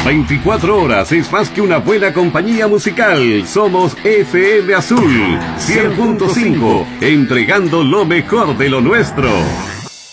24 horas es más que una buena compañía musical. Somos FM Azul 100.5, entregando lo mejor de lo nuestro.